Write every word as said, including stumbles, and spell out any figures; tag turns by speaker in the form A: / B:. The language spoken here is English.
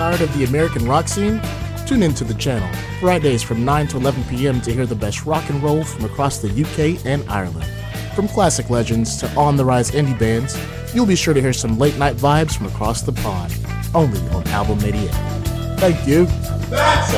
A: tired of the American rock scene? Tune into the channel Fridays from nine to eleven p.m. to hear the best rock and roll from across the U K and Ireland. From classic legends to on-the-rise indie bands, you'll be sure to hear some late-night vibes from across the pond, only on Album eighty-eight. Thank you.
B: That's